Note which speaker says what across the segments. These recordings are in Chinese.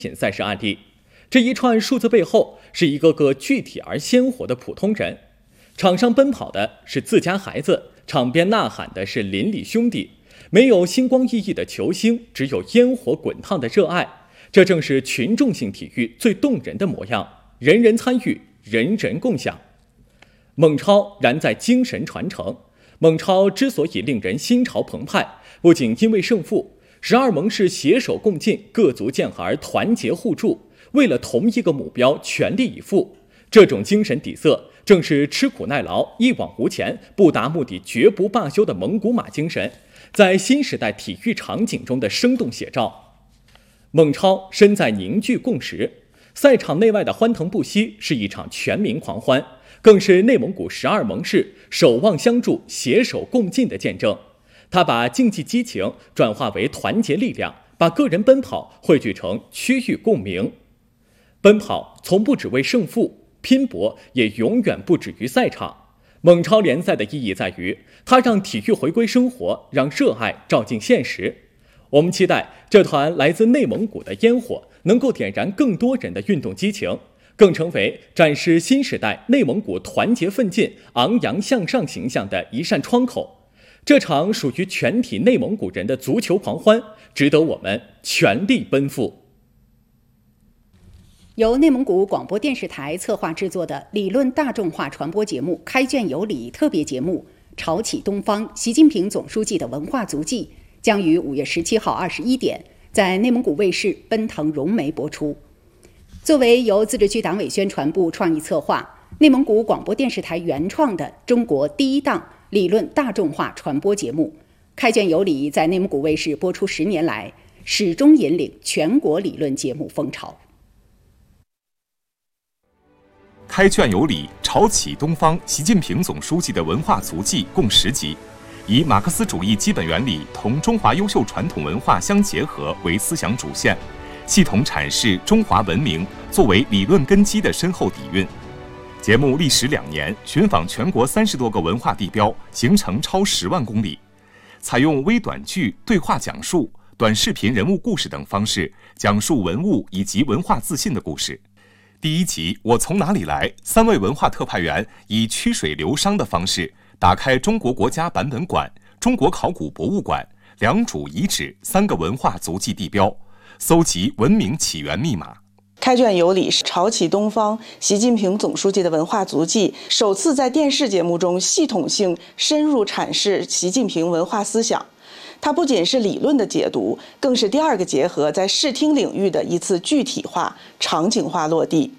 Speaker 1: 赛事案例。这一串数字背后是一个个具体而鲜活的普通人。场上奔跑的是自家孩子，场边呐喊的是邻里兄弟。没有星光熠熠的球星，只有烟火滚烫的热爱。这正是群众性体育最动人的模样，人人参与，人人共享。孟超然在精神传承。孟超之所以令人心潮澎湃，不仅因为胜负，12盟是携手共进，各族健儿团结互助，为了同一个目标全力以赴。这种精神底色，正是吃苦耐劳、一往无前、不达目的绝不罢休的蒙古马精神，在新时代体育场景中的生动写照。孟超身在凝聚共识，赛场内外的欢腾不息是一场全民狂欢，更是内蒙古12盟市守望相助、携手共进的见证。他把竞技激情转化为团结力量，把个人奔跑汇聚成区域共鸣。奔跑从不只为胜负，拼搏也永远不止于赛场。孟超联赛的意义在于，它让体育回归生活，让热爱照进现实。我们期待这团来自内蒙古的烟火能够点燃更多人的运动激情，更成为展示新时代内蒙古团结奋进、昂扬向上形象的一扇窗口。这场属于全体内蒙古人的足球狂欢，值得我们全力奔赴。
Speaker 2: 由内蒙古广播电视台策划制作的理论大众化传播节目《开卷有礼》特别节目《潮起东方：习近平总书记的文化足迹》将于5月17号21点在内蒙古卫视奔腾融媒播出。作为由自治区党委宣传部创意策划、内蒙古广播电视台原创的中国第一档理论大众化传播节目，《开卷有礼》在内蒙古卫视播出10年来，始终引领全国理论节目风潮。
Speaker 3: 开卷有礼，潮起东方，习近平总书记的文化足迹共10集，以马克思主义基本原理同中华优秀传统文化相结合为思想主线，系统阐释中华文明作为理论根基的深厚底蕴。节目历时2年，寻访全国30多个文化地标，行程超10万公里，采用微短剧、对话讲述、短视频人物故事等方式，讲述文物以及文化自信的故事。第1集《我从哪里来》，3位文化特派员以曲水流觞的方式，打开中国国家版本馆、中国考古博物馆、良渚遗址3个文化足迹地标，搜集文明起源密码。
Speaker 4: 开卷有礼是潮起东方习近平总书记的文化足迹首次在电视节目中系统性深入阐释习近平文化思想。它不仅是理论的解读，更是第2个结合在视听领域的一次具体化、场景化落地。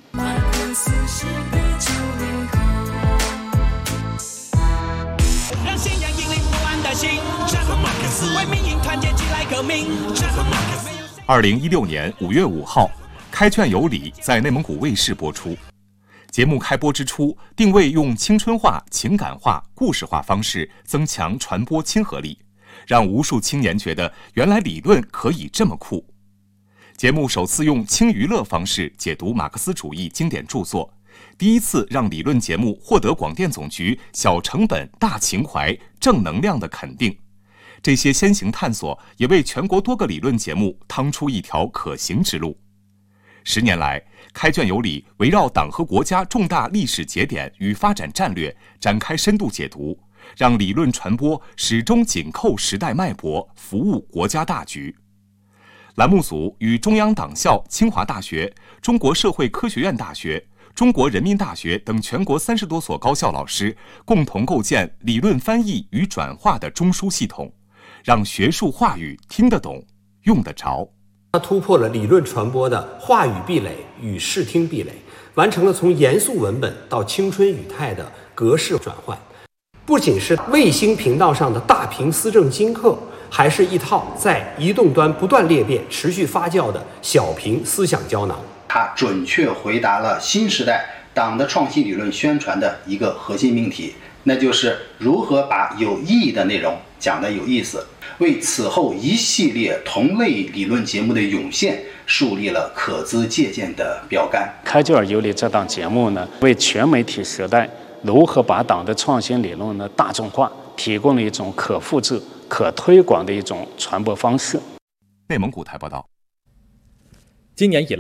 Speaker 5: 让信仰引领不安的心，为民营团结起来革命。
Speaker 3: 2016年5月5号，开卷有礼在内蒙古卫视播出。节目开播之初，定位用青春化、情感化、故事化方式增强传播亲和力，让无数青年觉得原来理论可以这么酷。节目首次用轻娱乐方式解读马克思主义经典著作，第1次让理论节目获得广电总局小成本、大情怀、正能量的肯定。这些先行探索也为全国多个理论节目趟出一条可行之路。10年来，开卷有礼围绕党和国家重大历史节点与发展战略展开深度解读，让理论传播始终紧扣时代脉搏，服务国家大局。栏目组与中央党校、清华大学、中国社会科学院大学、中国人民大学等全国30多所高校老师共同构建理论翻译与转化的中枢系统，让学术话语听得懂、用得着。
Speaker 6: 它突破了理论传播的话语壁垒与视听壁垒，完成了从严肃文本到青春语态的格式转换。不仅是卫星频道上的大屏思政金课，还是一套在移动端不断裂变、持续发酵的小屏思想胶囊。
Speaker 7: 它准确回答了新时代党的创新理论宣传的一个核心命题，那就是如何把有意义的内容讲得有意思，为此后一系列同类理论节目的涌现树立了可资借鉴的标杆。
Speaker 8: 开卷有礼这档节目呢，为全媒体时代如何把党的创新理论呢大众化提供了一种可复制、可推广的一种传播方式。
Speaker 3: 内蒙古台报道。
Speaker 1: 今年以来